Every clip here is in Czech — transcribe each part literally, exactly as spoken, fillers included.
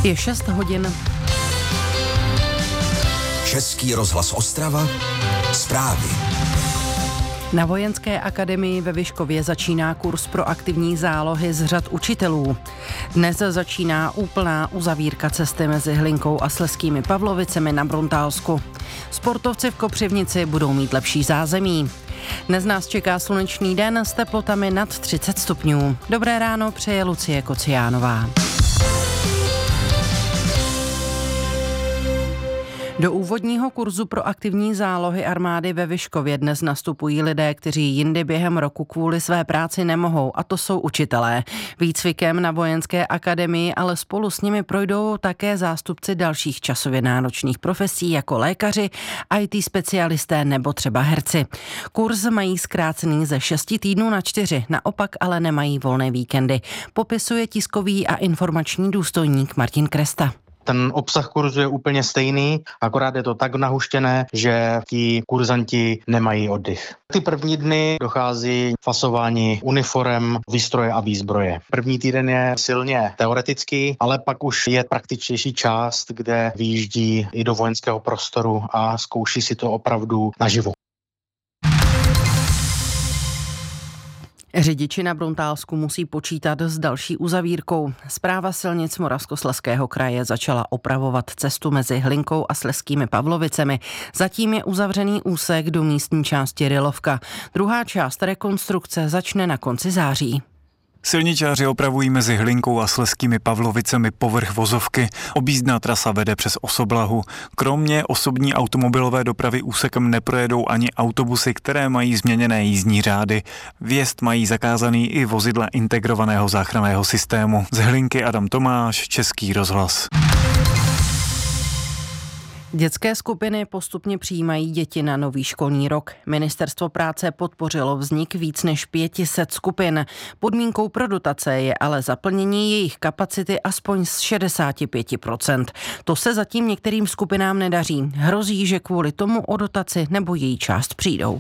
Je šest hodin. Český rozhlas Ostrava. Zprávy. Na Vojenské akademii ve Vyškově začíná kurz pro aktivní zálohy z řad učitelů. Dnes začíná úplná uzavírka cesty mezi Hlinkou a Slezskými Pavlovicemi na Bruntálsku. Sportovci v Kopřivnici budou mít lepší zázemí. Dnes nás čeká slunečný den s teplotami nad třicet stupňů. Dobré ráno přeje Lucie Kociánová. Do úvodního kurzu pro aktivní zálohy armády ve Vyškově dnes nastupují lidé, kteří jindy během roku kvůli své práci nemohou, a to jsou učitelé. Výcvikem na Vojenské akademii ale spolu s nimi projdou také zástupci dalších časově náročných profesí jako lékaři, í té specialisté nebo třeba herci. Kurz mají zkrácený ze šesti týdnů na čtyři, naopak ale nemají volné víkendy. Popisuje tiskový a informační důstojník Martin Kresta. Ten obsah kurzu je úplně stejný, akorát je to tak nahuštěné, že ti kurzanti nemají oddych. Ty první dny dochází fasování uniforem, výstroje a výzbroje. První týden je silně teoretický, ale pak už je praktičtější část, kde vyjíždí i do vojenského prostoru a zkouší si to opravdu naživo. Řidiči na Bruntálsku musí počítat s další uzavírkou. Správa silnic Moravskoslezského kraje začala opravovat cestu mezi Hlinkou a Slezskými Pavlovicemi. Zatím je uzavřený úsek do místní části Rylovka. Druhá část rekonstrukce začne na konci září. Silničáři opravují mezi Hlinkou a Slezskými Pavlovicemi povrch vozovky. Objízdná trasa vede přes Osoblahu. Kromě osobní automobilové dopravy úsekem neprojedou ani autobusy, které mají změněné jízdní řády. Vjezd mají zakázaný i vozidla integrovaného záchranného systému. Z Hlinky Adam Tomáš, Český rozhlas. Dětské skupiny postupně přijímají děti na nový školní rok. Ministerstvo práce podpořilo vznik víc než pět set skupin. Podmínkou pro dotace je ale zaplnění jejich kapacity aspoň z šedesát pět procent. To se zatím některým skupinám nedaří. Hrozí, že kvůli tomu o dotaci nebo její část přijdou.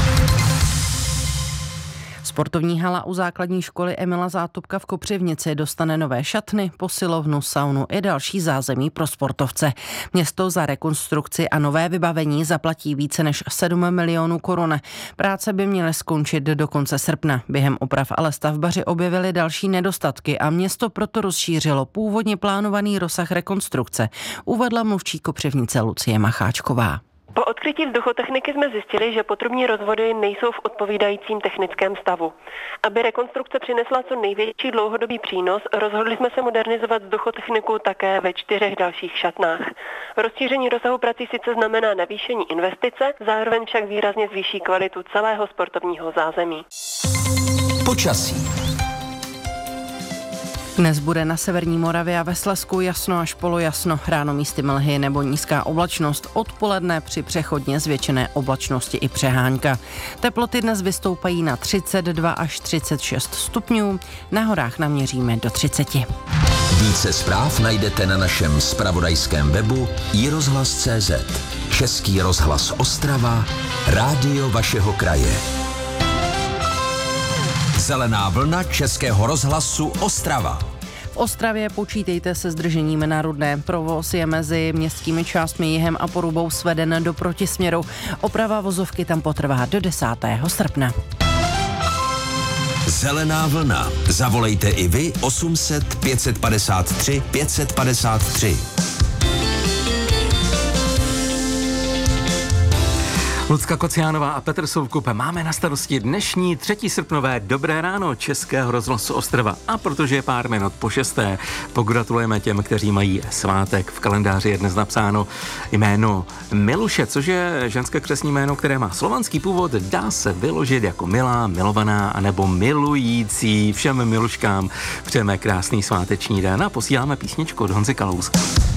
Sportovní hala u základní školy Emila Zátopka v Kopřivnici dostane nové šatny, posilovnu, saunu i další zázemí pro sportovce. Město za rekonstrukci a nové vybavení zaplatí více než sedm milionů korun. Práce by měly skončit do konce srpna. Během oprav ale stavbaři objevili další nedostatky a město proto rozšířilo původně plánovaný rozsah rekonstrukce, uvedla mluvčí Kopřivnice Lucie Macháčková. Po odkrytí vzduchotechniky jsme zjistili, že potrubní rozvody nejsou v odpovídajícím technickém stavu. Aby rekonstrukce přinesla co největší dlouhodobý přínos, rozhodli jsme se modernizovat vzduchotechniku také ve čtyřech dalších šatnách. Rozšíření rozsahu prací sice znamená navýšení investice, zároveň však výrazně zvýší kvalitu celého sportovního zázemí. Počasí. Dnes bude na severní Moravě a ve Slezsku jasno až polojasno, ráno místy mlhy nebo nízká oblačnost, odpoledne při přechodně zvětšené oblačnosti i přehánka. Teploty dnes vystoupají na třicet dva až třicet šest stupňů, na horách naměříme do třicet. Více zpráv najdete na našem zpravodajském webu i rozhlas tečka cé zet. Český rozhlas Ostrava, rádio vašeho kraje. Zelená vlna Českého rozhlasu Ostrava. V Ostravě počítejte se zdržením na Rudné. Provoz je mezi městskými částmi Jihem a Porubou sveden do protisměru. Oprava vozovky tam potrvá do desátého srpna. Zelená vlna. Zavolejte i vy osm set pět padesát tři pět padesát tři. Lucka Kociánová a Petr Soukup, máme na starosti dnešní třetí srpnové Dobré ráno Českého rozhlasu Ostrava. A protože je pár minut po šesté, pogratulujeme těm, kteří mají svátek. V kalendáři je dnes napsáno jméno Miluše, což je ženské křestní jméno, které má slovanský původ, dá se vyložit jako milá, milovaná anebo milující. Všem miluškám přejeme krásný sváteční den a posíláme písničku od Honzy Kalouska.